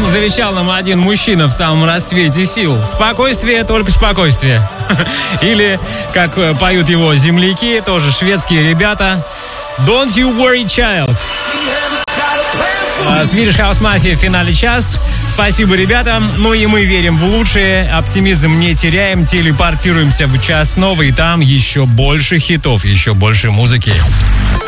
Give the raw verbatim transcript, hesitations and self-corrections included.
завещал нам один мужчина в самом расцвете сил. Спокойствие, только спокойствие. Или, как поют его земляки, тоже шведские ребята, Don't you worry, child. Swedish House Mafia в финале час. Спасибо, ребята. Ну и мы верим в лучшее. Оптимизм не теряем. Телепортируемся в час новый. И там еще больше хитов, еще больше музыки.